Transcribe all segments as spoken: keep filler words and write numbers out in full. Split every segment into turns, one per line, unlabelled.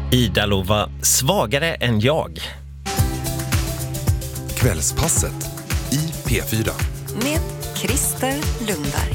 Ida Lova, svagare än jag.
Kvällspasset i P fyra.
Med Christer Lundberg.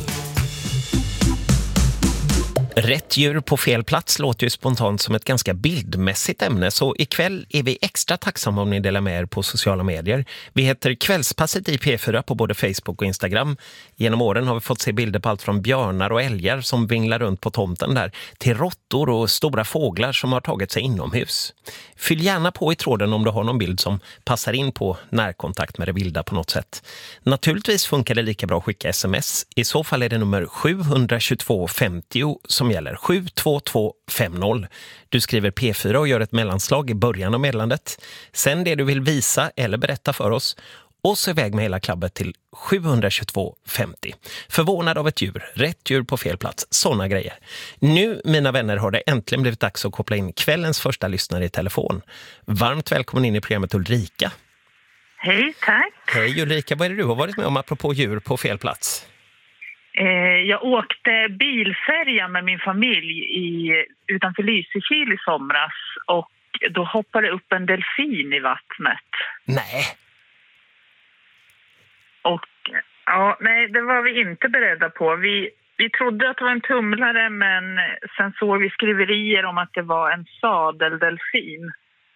Rätt djur på fel plats låter ju spontant som ett ganska bildmässigt ämne, så ikväll är vi extra tacksamma om ni delar med er på sociala medier. Vi heter Kvällspasset i P fyra på både Facebook och Instagram. Genom åren har vi fått se bilder på allt från björnar och älgar som vinglar runt på tomten där, till råttor och stora fåglar som har tagit sig inomhus. Fyll gärna på i tråden om du har någon bild som passar in på närkontakt med det vilda på något sätt. Naturligtvis funkar det lika bra att skicka sms. I så fall är det nummer sju två två femtio som gäller, sju två två fem noll. Du skriver P fyra och gör ett mellanslag i början av meddelandet. Sen det du vill visa eller berätta för oss, och så iväg med hela klabbet till sju två två femtio. Förvånad av ett djur, rätt djur på fel plats, sådana grejer. Nu, mina vänner, har det äntligen blivit dags att koppla in kvällens första lyssnare i telefon. Varmt välkommen in i programmet Ulrika.
Hej, tack.
Hej Ulrika, vad är det du har varit med om apropå djur på fel plats?
Jag åkte bilfärja med min familj i, utanför Lysekil i somras, och då hoppade upp en delfin i vattnet.
Nej.
Och ja, nej, det var vi inte beredda på. Vi, vi trodde att det var en tumlare, men sen såg vi skriverier om att det var en sadeldelfin.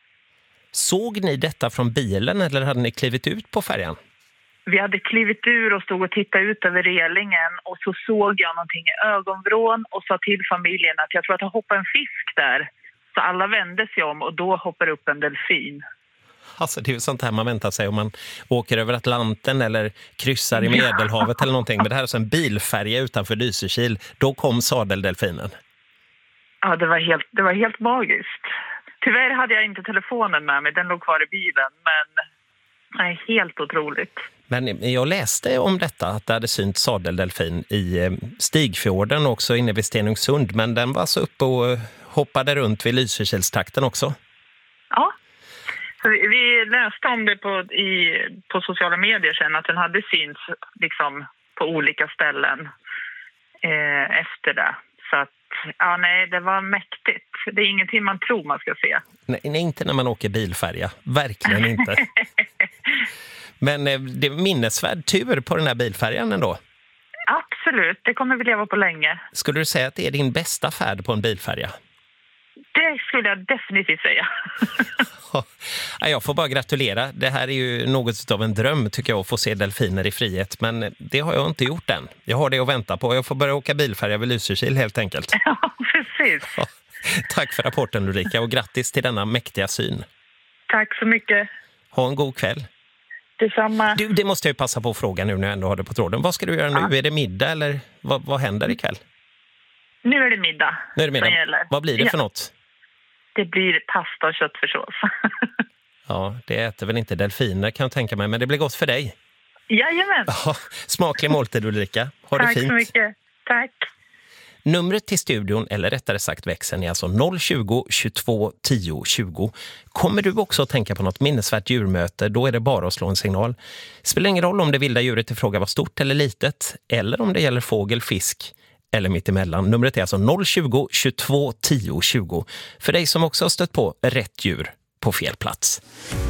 Såg ni detta från bilen eller hade ni klivit ut på färjan?
Vi hade klivit ur och stod och tittade ut över relingen, och så såg jag någonting i ögonvrån och sa till familjen att jag tror att det hoppade en fisk där. Så alla vände sig om, och då hoppar upp en delfin.
Alltså det är ju sånt här man väntar sig om man åker över Atlanten eller kryssar i Medelhavet ja. eller någonting. Men det här är så en bilfärja utanför Lysekil. Då kom sadeldelfinen.
Ja, det var helt, det var helt magiskt. Tyvärr hade jag inte telefonen med mig, den låg kvar i bilen, men nej, helt otroligt.
Men jag läste om detta, att det hade synt sadeldelfin i Stigfjorden och också inne vid Stenungsund. Men den var så uppe och hoppade runt vid Lysekilstrakten också. Ja,
så vi, vi läste om det på, i, på sociala medier sen, att den hade synts liksom på olika ställen eh, efter det. Så att, ja nej, det var mäktigt. Det är ingenting man tror man ska se.
Nej, nej inte när man åker bilfärja. Verkligen inte. Men det är minnesvärd tur på den här bilfärjan ändå.
Absolut, det kommer vi leva på länge.
Skulle du säga att det är din bästa färd på en bilfärja?
Det skulle jag definitivt säga.
Jag får bara gratulera. Det här är ju något av en dröm tycker jag, att få se delfiner i frihet. Men det har jag inte gjort än. Jag har det att vänta på. Jag får börja åka bilfärja vid Lysekil helt enkelt.
Ja, precis.
Ja. Tack för rapporten Ulrika, och grattis till denna mäktiga syn.
Tack så mycket.
Ha en god kväll.
Detsamma.
Du, det måste jag ju passa på att fråga nu när jag ändå har det på tråden. Vad ska du göra ja. nu? Är det middag eller vad, vad händer ikväll?
Nu är det middag.
Nu är det middag. Vad blir det ja. för något?
Det blir pasta och köttfärssås.
Ja, det äter väl inte delfiner kan jag tänka mig, men det blir gott för dig.
Jajamän.
Ja, smaklig måltid Ulrika. Ha det
Tack
fint.
Tack så mycket. Tack.
Numret till studion, eller rättare sagt växeln, är alltså noll tjugo, tjugotvå, tio, tjugo. Kommer du också att tänka på något minnesvärt djurmöte, då är det bara att slå en signal. Spelar ingen roll om det vilda djuret i fråga var stort eller litet, eller om det gäller fågel, fisk eller mittemellan. Numret är alltså noll tjugo, tjugotvå, tio, tjugo. För dig som också har stött på rätt djur på fel plats.